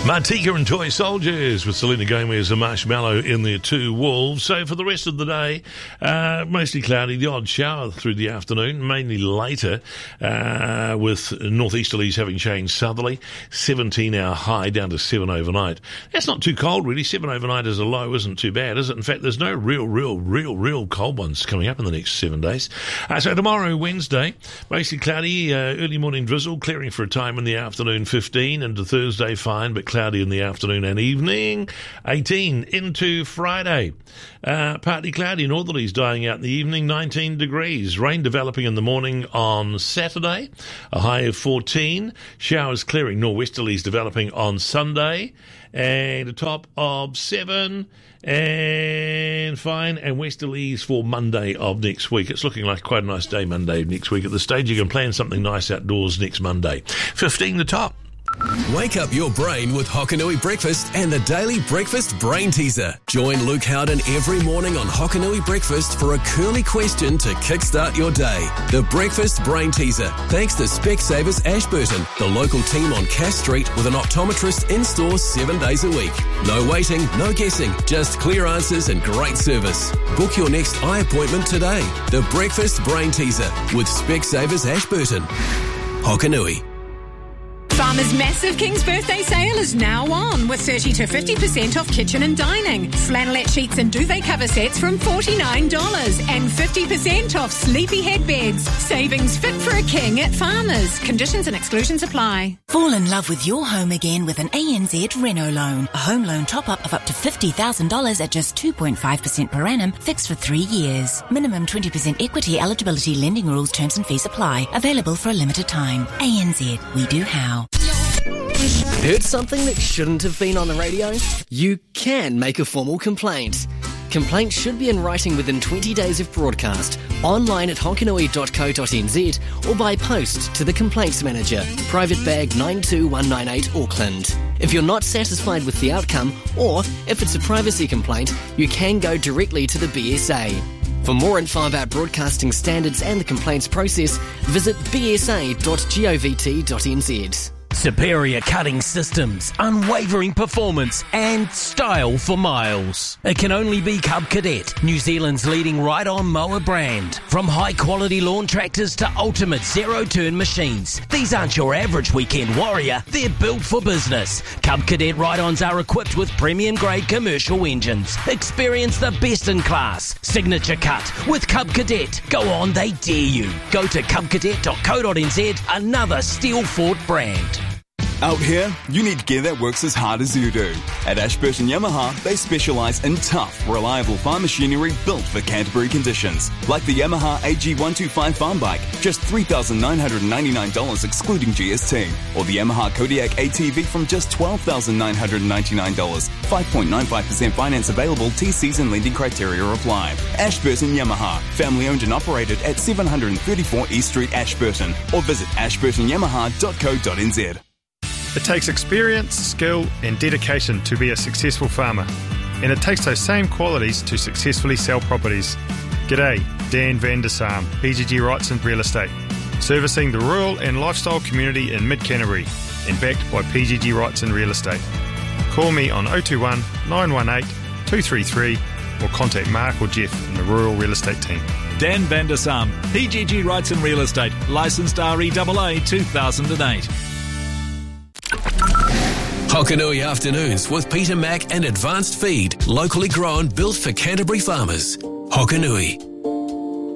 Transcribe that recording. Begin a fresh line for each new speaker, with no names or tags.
Martika and Toy Soldiers with Selena Gomez and Marshmallow in their two wolves. So for the rest of the day, mostly cloudy, the odd shower through the afternoon, mainly later, with northeasterlies having changed southerly. 17-hour high down to 7 overnight. That's not too cold, really. 7 overnight as a low isn't too bad, is it? In fact, there's no real cold ones coming up in the next 7 days. So tomorrow, Wednesday, mostly cloudy, early morning drizzle, clearing for a time in the afternoon, 15, into Thursday, fine, but cloudy in the afternoon and evening, 18 into Friday. Partly cloudy, northerlies dying out in the evening, 19 degrees. Rain developing in the morning on Saturday, a high of 14. Showers clearing, norwesterlies developing on Sunday, and a top of 7. And fine, and westerlies for Monday of next week. It's looking like quite a nice day Monday next week. At this stage, you can plan something nice outdoors next Monday. 15 the top.
Wake up your brain with Hokanui Breakfast and the Daily Breakfast Brain Teaser. Join Luke Howden every morning on Hokanui Breakfast for a curly question to kickstart your day. The Breakfast Brain Teaser, thanks to Specsavers Ashburton, the local team on Cass Street with an optometrist in-store 7 days a week. No waiting, no guessing, just clear answers and great service. Book your next eye appointment today. The Breakfast Brain Teaser with Specsavers Ashburton. Hokanui.
Farmer's massive King's Birthday sale is now on with 30 to 50% off kitchen and dining. Flannelette sheets and duvet cover sets from $49 and 50% off sleepy headbeds. Savings fit for a king at Farmer's. Conditions and exclusions apply.
Fall in love with your home again with an ANZ Reno loan. A home loan top-up of up to $50,000 at just 2.5% per annum, fixed for 3 years. Minimum 20% equity eligibility, lending rules, terms and fees apply. Available for a limited time. ANZ, we do how.
Heard something that shouldn't have been on the radio? You can make a formal complaint. Complaints should be in writing within 20 days of broadcast, online at honkanui.co.nz or by post to the Complaints Manager, Private Bag 92198 Auckland. If you're not satisfied with the outcome, or if it's a privacy complaint, you can go directly to the BSA. For more info about broadcasting standards and the complaints process, visit bsa.govt.nz.
Superior cutting systems, unwavering performance and style for miles. It can only be Cub Cadet, New Zealand's leading ride-on mower brand. From high-quality lawn tractors to ultimate zero-turn machines, these aren't your average weekend warrior. They're built for business. Cub Cadet ride-ons are equipped with premium-grade commercial engines. Experience the best-in-class signature cut with Cub Cadet. Go on, they dare you. Go to cubcadet.co.nz, another steel-fought brand.
Out here, you need gear that works as hard as you do. At Ashburton Yamaha, they specialise in tough, reliable farm machinery built for Canterbury conditions. Like the Yamaha AG125 farm bike, just $3,999 excluding GST. Or the Yamaha Kodiak ATV from just $12,999. 5.95% finance available, TCs and lending criteria apply. Ashburton Yamaha, family owned and operated at 734 East Street, Ashburton. Or visit ashburtonyamaha.co.nz.
It takes experience, skill and dedication to be a successful farmer. And it takes those same qualities to successfully sell properties. G'day, Dan van der Saam, PGG Wrightson Real Estate. Servicing the rural and lifestyle community in mid-Canterbury and backed by PGG Wrightson Real Estate. Call me on 021 918 233 or contact Mark or Jeff in the Rural Real Estate team.
Dan van der Saam, PGG Wrightson Real Estate, licensed REAA 2008.
Hokanui Afternoons with Peter Mack and Advanced Feed, locally grown, built for Canterbury farmers. Hokanui.